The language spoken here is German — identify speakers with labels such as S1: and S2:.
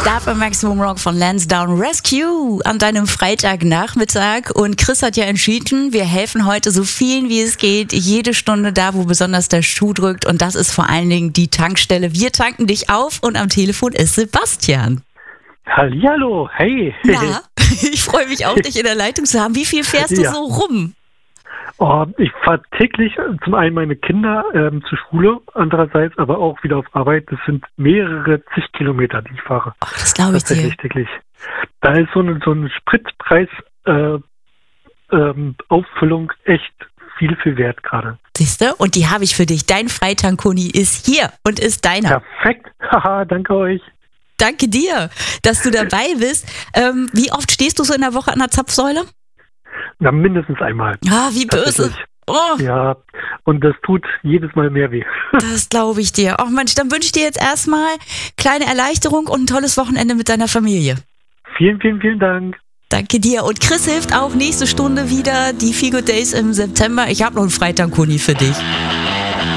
S1: Start bei Maximum Rock von Lansdowne Rescue an deinem Freitagnachmittag. Und Chris hat ja entschieden, wir helfen heute so vielen wie es geht, jede Stunde da, wo besonders der Schuh drückt. Und das ist vor allen Dingen die Tankstelle. Wir tanken dich auf und am Telefon ist Sebastian.
S2: Hallihallo, hey.
S1: Na, ich freue mich auch, dich in der Leitung zu haben. Wie viel fährst du so rum?
S2: Oh, ich fahre täglich zum einen meine Kinder zur Schule, andererseits aber auch wieder auf Arbeit. Das sind mehrere zig Kilometer, die ich fahre.
S1: Ach, das glaube ich dir.
S2: Täglich. Da ist so eine Spritpreis Auffüllung echt viel wert gerade.
S1: Siehst du? Und die habe ich für dich. Dein Freitankuni ist hier und ist deiner.
S2: Perfekt. Haha, danke euch.
S1: Danke dir, dass du dabei bist. Wie oft stehst du so in der Woche an der Zapfsäule?
S2: Na, mindestens einmal.
S1: Ah, wie böse. Oh.
S2: Ja, und das tut jedes Mal mehr weh.
S1: Das glaube ich dir. Ach Mensch, dann wünsche ich dir jetzt erstmal kleine Erleichterung und ein tolles Wochenende mit deiner Familie.
S2: Vielen, vielen, vielen Dank.
S1: Danke dir. Und Chris hilft auch nächste Stunde wieder, die Feel Good Days im September. Ich habe noch einen Freitag-Kuni für dich.